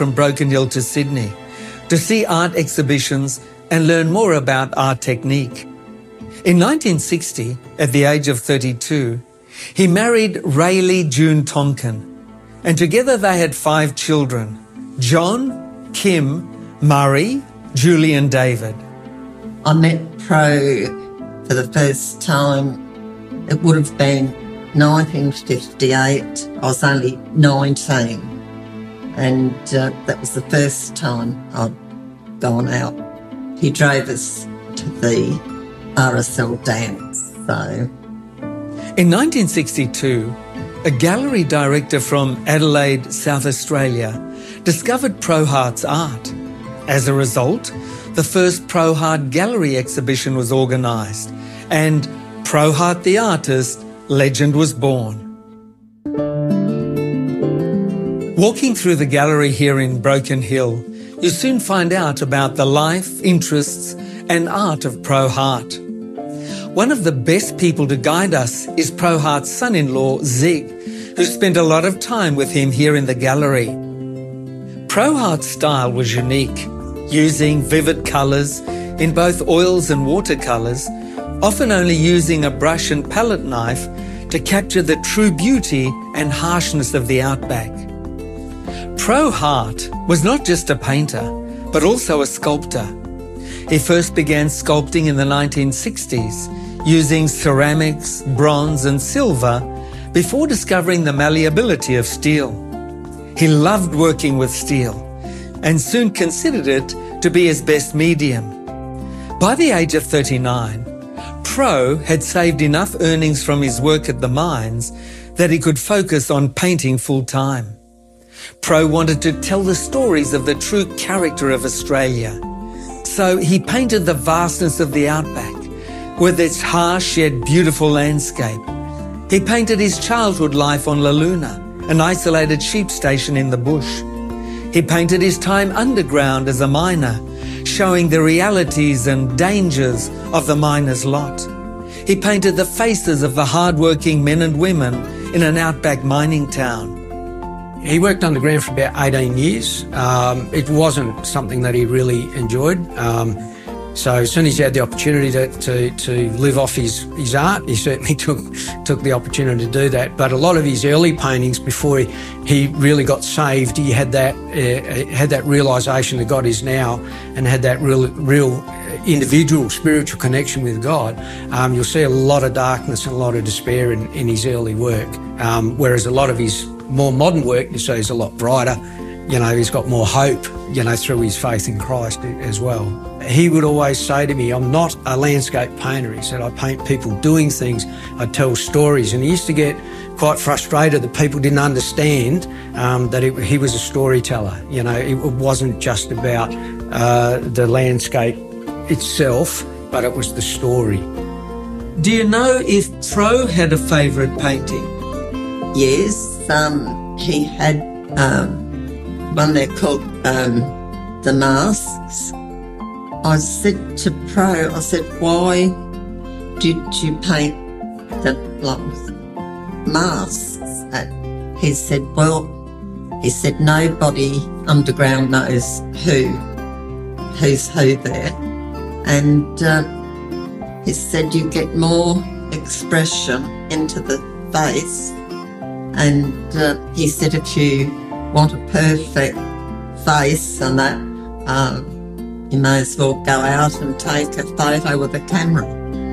from Broken Hill to Sydney to see art exhibitions and learn more about art technique. In 1960, at the age of 32, he married Rayleigh June Tonkin, and together they had 5 children: John, Kim, Murray, Julie and David. I met Pro for the first time. It would have been 1958. I was only 19, and that was the first time I'd gone out. He drove us to the RSL dance. In 1962, a gallery director from Adelaide, South Australia, discovered Pro Hart's art. As a result, the first Pro Hart gallery exhibition was organised, and Pro Hart the artist legend was born. Walking through the gallery here in Broken Hill, you soon find out about the life, interests and art of Pro Hart. One of the best people to guide us is Pro Hart's son-in-law, Zig, who spent a lot of time with him here in the gallery. Pro Hart's style was unique, using vivid colours in both oils and watercolours, often only using a brush and palette knife to capture the true beauty and harshness of the outback. Pro Hart was not just a painter, but also a sculptor. He first began sculpting in the 1960s, using ceramics, bronze and silver, before discovering the malleability of steel. He loved working with steel and soon considered it to be his best medium. By the age of 39, Pro had saved enough earnings from his work at the mines that he could focus on painting full-time. Pro wanted to tell the stories of the true character of Australia. So he painted the vastness of the outback, with its harsh yet beautiful landscape. He painted his childhood life on La Luna, an isolated sheep station in the bush. He painted his time underground as a miner, showing the realities and dangers of the miner's lot. He painted the faces of the hard-working men and women in an outback mining town. He worked underground for about 18 years. It wasn't something that he really enjoyed. So as soon as he had the opportunity to live off his art, he certainly took the opportunity to do that. But a lot of his early paintings, before he really got saved, he had that realisation that God is now, and had that real individual spiritual connection with God. You'll see a lot of darkness and a lot of despair in his early work, whereas a lot of his more modern work, you see, is a lot brighter. You know, he's got more hope, you know, through his faith in Christ as well. He would always say to me, I'm not a landscape painter. He said, I paint people doing things, I tell stories. And he used to get quite frustrated that people didn't understand that he was a storyteller. You know, it wasn't just about the landscape itself, but it was the story. Do you know if Pro had a favourite painting? Yes, he had one they're called The Masks. I said to Pro, I said, why did you paint the masks? He said, nobody underground knows who's who there. And he said, you get more expression into the face. And he said, if you want a perfect face and that, you may as well go out and take a photo with a camera.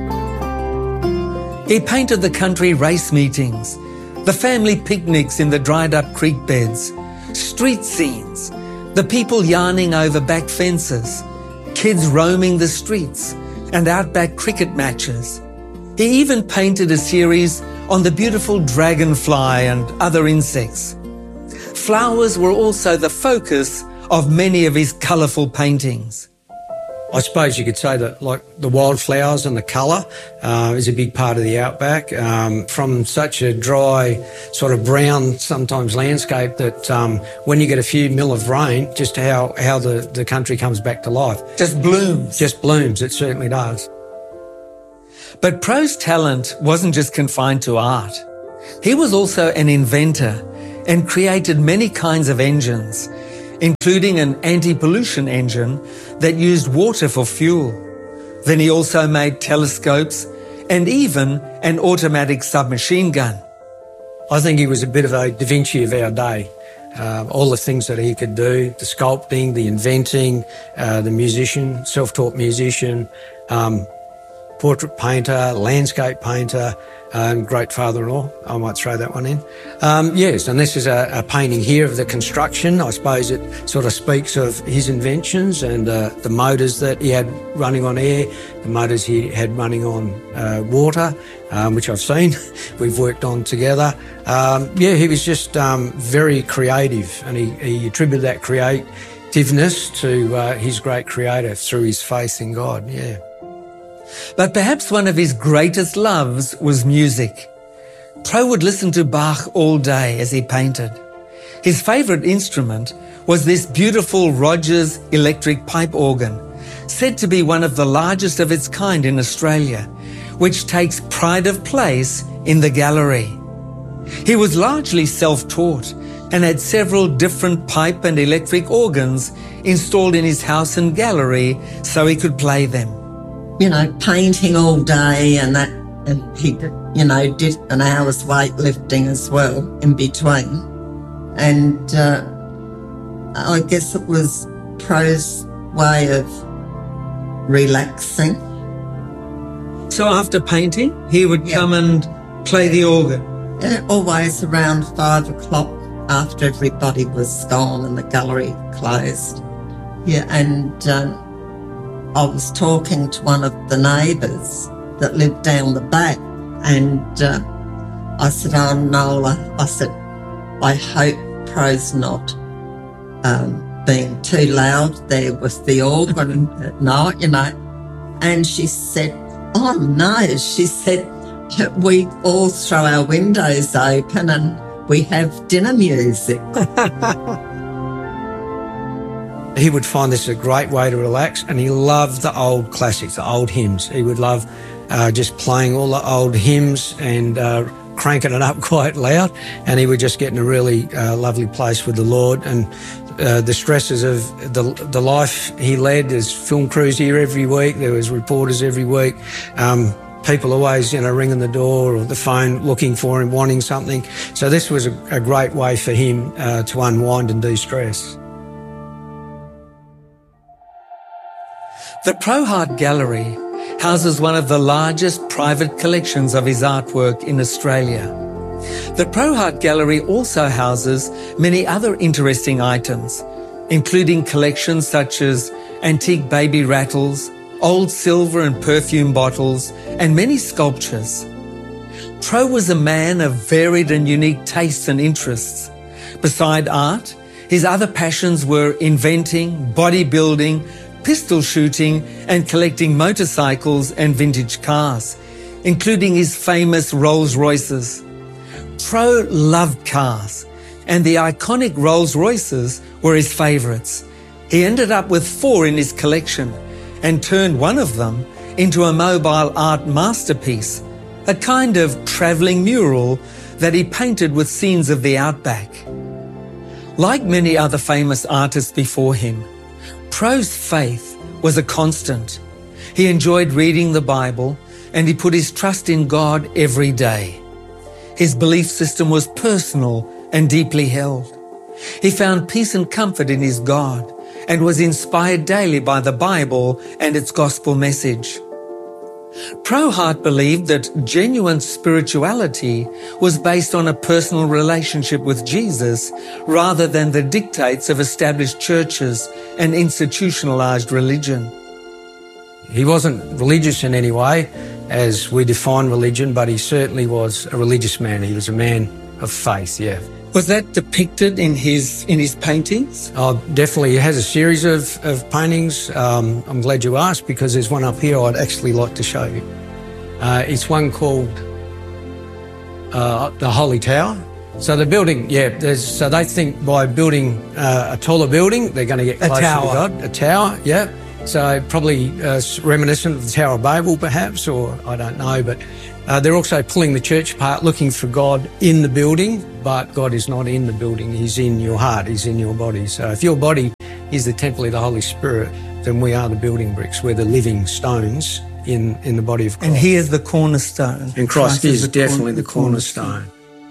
He painted the country race meetings, the family picnics in the dried-up creek beds, street scenes, the people yarning over back fences, kids roaming the streets, and outback cricket matches. He even painted a series on the beautiful dragonfly and other insects. Flowers were also the focus of many of his colourful paintings. I suppose you could say that, like, the wildflowers and the colour is a big part of the outback. From such a dry, sort of brown, sometimes landscape, that when you get a few mil of rain, just how the country comes back to life. Just blooms. Just blooms, it certainly does. But Pro's talent wasn't just confined to art. He was also an inventor and created many kinds of engines. including an anti-pollution engine that used water for fuel. Then he also made telescopes and even an automatic submachine gun. I think he was a bit of a Da Vinci of our day. All the things that he could do, the sculpting, the inventing, the musician, self-taught musician, portrait painter, landscape painter, great father-in-law. I might throw that one in. Yes, and this is a painting here of the construction. I suppose it sort of speaks of his inventions and the motors that he had running on air, the motors he had running on water, which I've seen. We've worked on together. He was just very creative, and he attributed that creativeness to his great creator through his faith in God, yeah. But perhaps one of his greatest loves was music. Pro would listen to Bach all day as he painted. His favourite instrument was this beautiful Rogers electric pipe organ, said to be one of the largest of its kind in Australia, which takes pride of place in the gallery. He was largely self-taught and had several different pipe and electric organs installed in his house and gallery so he could play them. You know, painting all day and he, did an hour's weightlifting as well in between. And I guess it was Pro's way of relaxing. So after painting, he would come and play the organ? Always around 5 o'clock after everybody was gone and the gallery closed. Yeah, and I was talking to one of the neighbours that lived down the back, and I said, "Oh, Nola," I said, "I hope Pro's not being too loud there with the organ at night, you know." And she said, "Oh no," she said, "we all throw our windows open and we have dinner music." He would find this a great way to relax, and he loved the old classics, the old hymns. He would love just playing all the old hymns and cranking it up quite loud, and he would just get in a really lovely place with the Lord. And the stresses of the life he led, there's film crews here every week, there was reporters every week, people always, ringing the door or the phone looking for him, wanting something. So this was a great way for him to unwind and de-stress. The Pro Hart Gallery houses one of the largest private collections of his artwork in Australia. The Pro Hart Gallery also houses many other interesting items, including collections such as antique baby rattles, old silver and perfume bottles, and many sculptures. Pro was a man of varied and unique tastes and interests. Beside art, his other passions were inventing, bodybuilding, pistol shooting, and collecting motorcycles and vintage cars, including his famous Rolls-Royces. Pro loved cars, and the iconic Rolls-Royces were his favourites. He ended up with 4 in his collection and turned one of them into a mobile art masterpiece, a kind of travelling mural that he painted with scenes of the outback. Like many other famous artists before him, Pro's faith was a constant. He enjoyed reading the Bible, and he put his trust in God every day. His belief system was personal and deeply held. He found peace and comfort in his God and was inspired daily by the Bible and its gospel message. Pro Hart believed that genuine spirituality was based on a personal relationship with Jesus rather than the dictates of established churches and institutionalized religion. He wasn't religious in any way as we define religion, but he certainly was a religious man. He was a man of faith, yeah. Was that depicted in his paintings? Oh, definitely. He has a series of paintings. I'm glad you asked, because there's one up here I'd actually like to show you. It's one called the Holy Tower. So the building, so they think by building a taller building, they're going to get closer to God. A tower, yeah. So probably reminiscent of the Tower of Babel, perhaps, or I don't know. But They're also pulling the church apart, looking for God in the building, but God is not in the building. He's in your heart. He's in your body. So if your body is the temple of the Holy Spirit, then we are the building bricks. We're the living stones in the body of Christ. And He is the cornerstone. And Christ is definitely the cornerstone.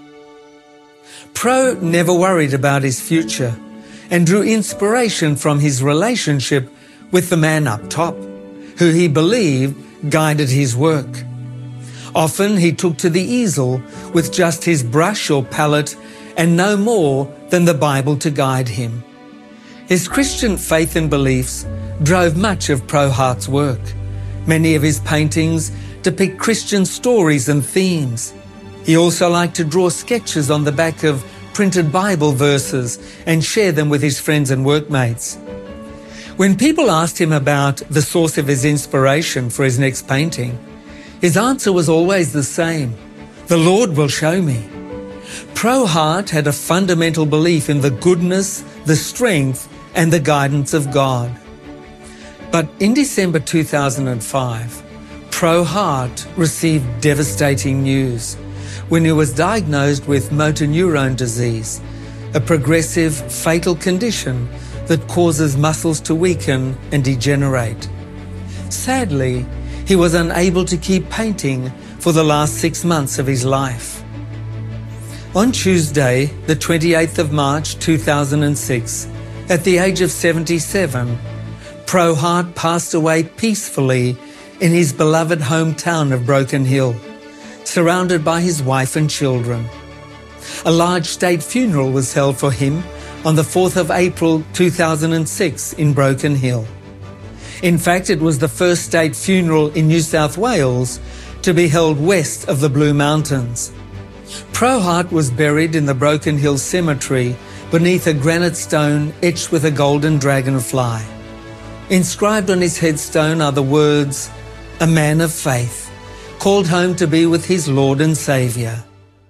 Pro never worried about his future and drew inspiration from his relationship with the man up top, who he believed guided his work. Often he took to the easel with just his brush or palette and no more than the Bible to guide him. His Christian faith and beliefs drove much of Pro Hart's work. Many of his paintings depict Christian stories and themes. He also liked to draw sketches on the back of printed Bible verses and share them with his friends and workmates. When people asked him about the source of his inspiration for his next painting, his answer was always the same: the Lord will show me. Pro Hart had a fundamental belief in the goodness, the strength, and the guidance of God. But in December 2005, Pro Hart received devastating news when he was diagnosed with motor neurone disease, a progressive, fatal condition that causes muscles to weaken and degenerate. Sadly, he was unable to keep painting for the last 6 months of his life. On Tuesday, the 28th of March 2006, at the age of 77, Pro Hart passed away peacefully in his beloved hometown of Broken Hill, surrounded by his wife and children. A large state funeral was held for him on the 4th of April 2006 in Broken Hill. In fact, it was the first state funeral in New South Wales to be held west of the Blue Mountains. Pro Hart was buried in the Broken Hill Cemetery beneath a granite stone etched with a golden dragonfly. Inscribed on his headstone are the words, "A man of faith, called home to be with his Lord and Saviour."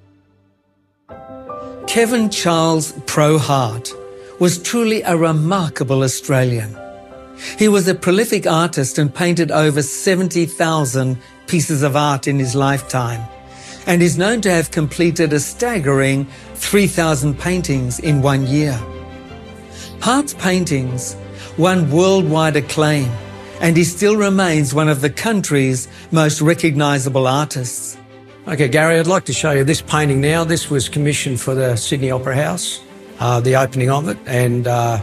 Kevin Charles Pro Hart was truly a remarkable Australian. He was a prolific artist and painted over 70,000 pieces of art in his lifetime, and is known to have completed a staggering 3,000 paintings in 1 year. Hart's paintings won worldwide acclaim, and he still remains one of the country's most recognisable artists. Okay, Gary, I'd like to show you this painting now. This was commissioned for the Sydney Opera House, the opening of it, and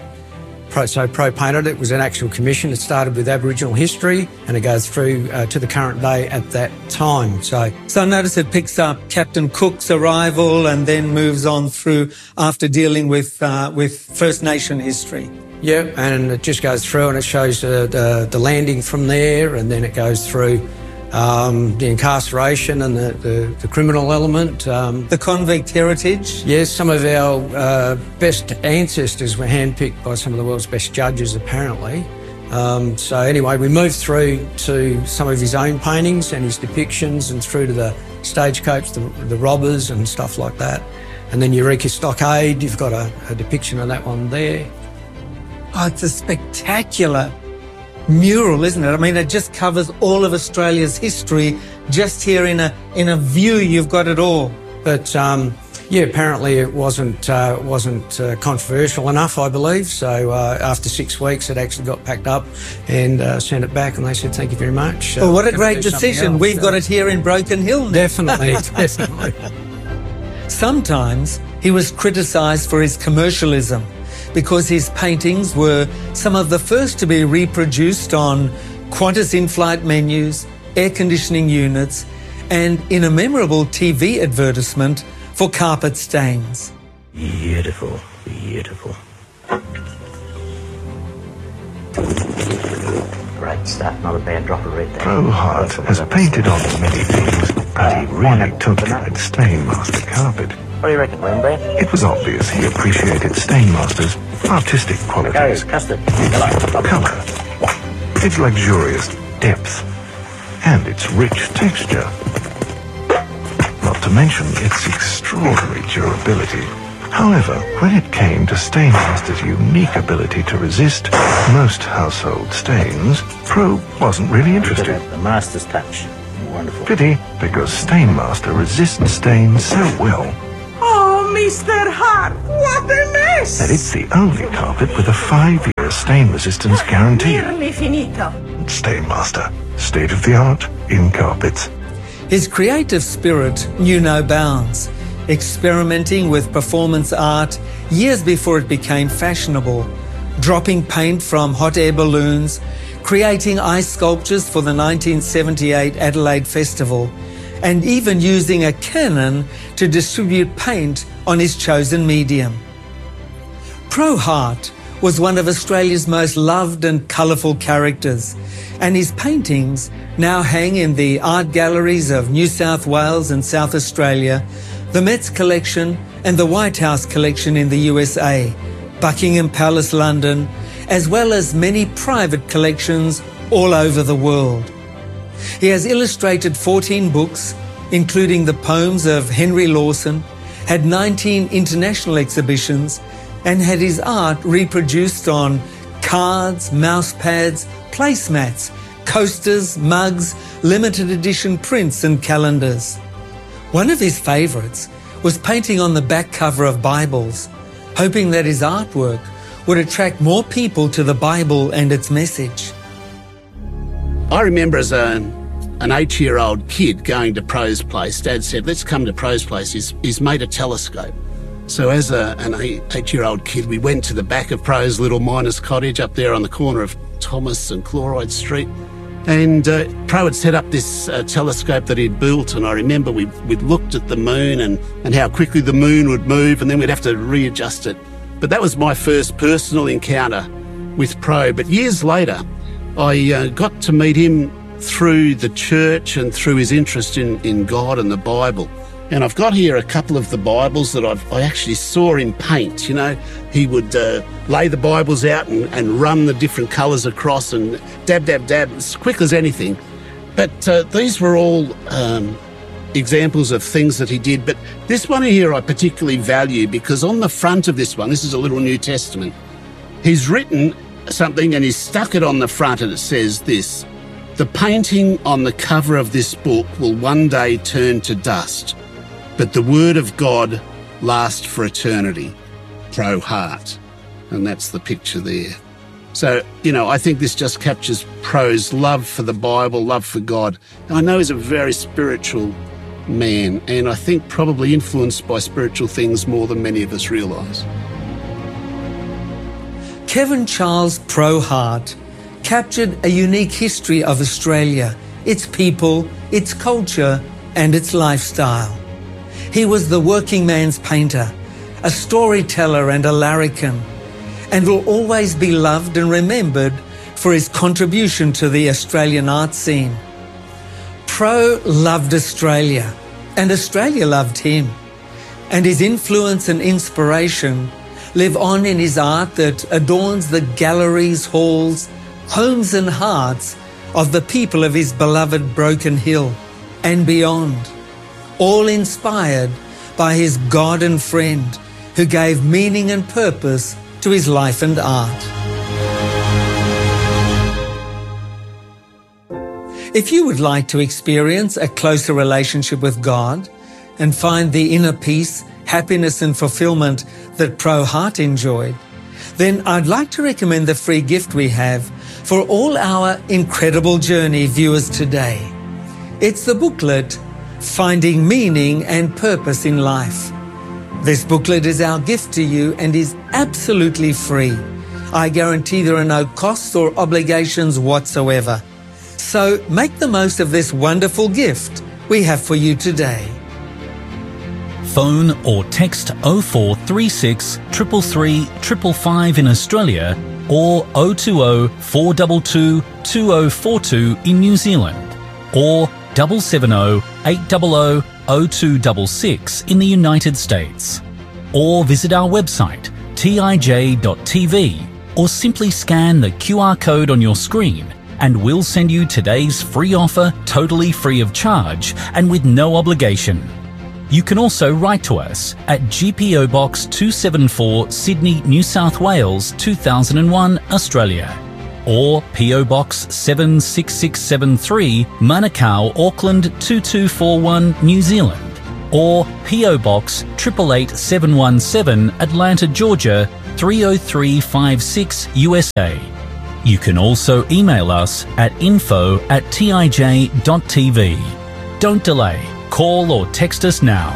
Pro painted it. It was an actual commission. It started with Aboriginal history and it goes through to the current day at that time. So I notice it picks up Captain Cook's arrival and then moves on through after dealing with First Nation history. Yeah, and it just goes through and it shows the landing from there, and then it goes through the incarceration and the criminal element. The convict heritage. Yes, some of our best ancestors were handpicked by some of the world's best judges, apparently. So anyway, we moved through to some of his own paintings and his depictions, and through to the stagecoach, the robbers and stuff like that. And then Eureka Stockade, you've got a depiction of that one there. Oh, it's a spectacular mural, isn't it? I mean, it just covers all of Australia's history. Just here in a view, you've got it all. But yeah, apparently it wasn't controversial enough, I believe. So after 6 weeks, it actually got packed up and sent it back, and they said, "Thank you very much." Well, what a great decision! We've got it here in Broken Hill now. Definitely, definitely. Sometimes he was criticised for his commercialism, because his paintings were some of the first to be reproduced on Qantas in-flight menus, air conditioning units, and in a memorable TV advertisement for carpet stains. Beautiful, beautiful. Great stuff, not a bad drop of red there. Pro Hart has painted on many things, but he really took that Stainmaster carpet. What do you reckon, Rembrandt? It was obvious he appreciated Stainmaster's artistic qualities. Okay, custard. Hello. Colour, its luxurious depth, and its rich texture. Not to mention its extraordinary durability. However, when it came to Stainmaster's unique ability to resist most household stains, Pro wasn't really interested. The master's touch. Wonderful. Pity, because Stainmaster resists stain so well Oh, Mr. Hart, what a mess! that it's the only carpet with a 5-year stain resistance guarantee. Nearly finito. Stainmaster, state of the art in carpets. His creative spirit knew no bounds, experimenting with performance art years before it became fashionable, dropping paint from hot air balloons, creating ice sculptures for the 1978 Adelaide Festival, and even using a Canon to distribute paint on his chosen medium. Pro Hart was one of Australia's most loved and colourful characters, and his paintings now hang in the art galleries of New South Wales and South Australia, the Met's collection and the White House collection in the USA, Buckingham Palace, London, as well as many private collections all over the world. He has illustrated 14 books, including the poems of Henry Lawson, had 19 international exhibitions, and had his art reproduced on cards, mouse pads, placemats, coasters, mugs, limited edition prints and calendars. One of his favourites was painting on the back cover of Bibles, hoping that his artwork would attract more people to the Bible and its message. I remember as an 8-year-old kid going to Pro's place. Dad said, let's come to Pro's place. He's made a telescope. So as an 8-year-old kid, we went to the back of Pro's little miner's cottage up there on the corner of Thomas and Chloride Street. And Pro had set up this telescope that he'd built, and I remember we'd looked at the moon and how quickly the moon would move, and then we'd have to readjust it. But that was my first personal encounter with Pro. But years later, I got to meet him through the church and through his interest in God and the Bible. And I've got here a couple of the Bibles that I actually saw him paint. You know, he would lay the Bibles out and run the different colours across and dab, dab, dab, as quick as anything. But these were all examples of things that he did. But this one here I particularly value because on the front of this one, this is a little New Testament, he's written something and he's stuck it on the front and it says this: the painting on the cover of this book will one day turn to dust, but the word of God lasts for eternity. Pro Hart. And that's the picture there. So, you know, I think this just captures Pro's love for the Bible, love for God. And I know he's a very spiritual man, and I think probably influenced by spiritual things more than many of us realise. Kevin Charles Pro Hart captured a unique history of Australia, its people, its culture, and its lifestyle. He was the working man's painter, a storyteller and a larrikin, and will always be loved and remembered for his contribution to the Australian art scene. Pro loved Australia, and Australia loved him, and his influence and inspiration live on in his art that adorns the galleries, halls, homes and hearts of the people of his beloved Broken Hill and beyond, all inspired by his God and friend who gave meaning and purpose to his life and art. If you would like to experience a closer relationship with God and find the inner peace, happiness and fulfillment that Pro Hart enjoyed, then I'd like to recommend the free gift we have for all our Incredible Journey viewers today. It's the booklet, Finding Meaning and Purpose in Life. This booklet is our gift to you and is absolutely free. I guarantee there are no costs or obligations whatsoever. So make the most of this wonderful gift we have for you today. Phone or text 0436 333 555 in Australia or 020 422 2042 in New Zealand or 770 800 0266 in the United States, or visit our website tij.tv or simply scan the QR code on your screen and we'll send you today's free offer totally free of charge and with no obligation. You can also write to us at GPO Box 274 Sydney, New South Wales 2001, Australia. or PO Box 76673, Manukau, Auckland 2241, New Zealand, or PO Box 888717, Atlanta, Georgia 30356, USA. You can also email us at info@tij.tv. Don't delay. Call or text us now.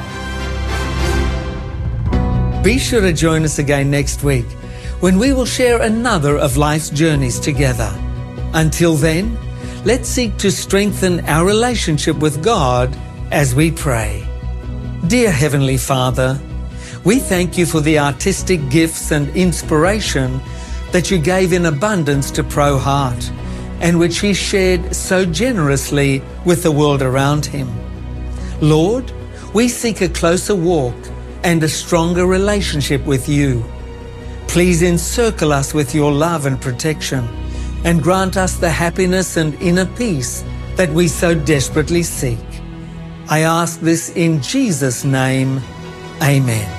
Be sure to join us again next week when we will share another of life's journeys together. Until then, let's seek to strengthen our relationship with God as we pray. Dear Heavenly Father, we thank you for the artistic gifts and inspiration that you gave in abundance to Pro Hart, and which he shared so generously with the world around him. Lord, we seek a closer walk and a stronger relationship with you. Please encircle us with your love and protection, and grant us the happiness and inner peace that we so desperately seek. I ask this in Jesus' name. Amen.